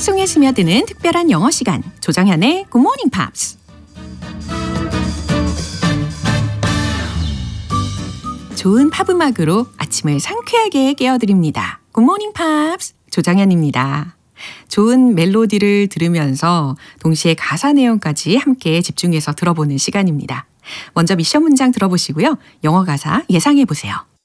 속에 스며드는 특별한 영어 시간, 조정현의 Good Morning Pops. 좋은 팝 음악으로 아침을 상쾌하게 깨워드립니다. Good Morning Pops, 조정현입니다. 좋은 멜로디를 들으면서 동시에 가사 내용까지 함께 집중해서 들어보는 시간입니다. 먼저 미션 문장 들어보시고요. 영어 가사 예상해 보세요.